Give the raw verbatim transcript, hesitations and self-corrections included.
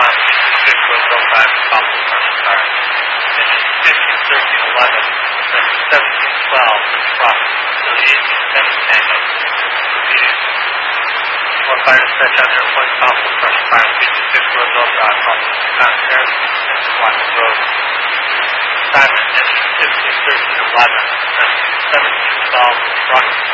time, six was go back, top of the car. fifteen, thirteen, eleven, then seventeen, twelve, from thirty-eight, seven, tango. One fire dispatch on airport, top of the car, fifty-six road over, top of the car, and one road. Time is fifteen, thirteen, eleven, then seventeen, twelve, from